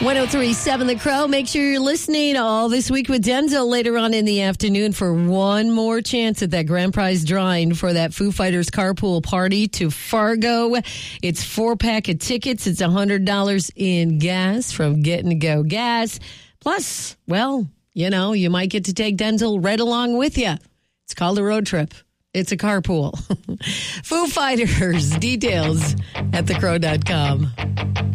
103.7 The Crow. Make sure you're listening all this week with Denzel later on in the afternoon for one more chance at that grand prize drawing for that Foo Fighters carpool party to Fargo. It's 4-pack of tickets. It's $100 in gas from Get and Go Gas. Plus, well, you know, you might get to take Denzel right along with you. It's called a road trip. It's a carpool. Foo Fighters. Details at thecrow.com.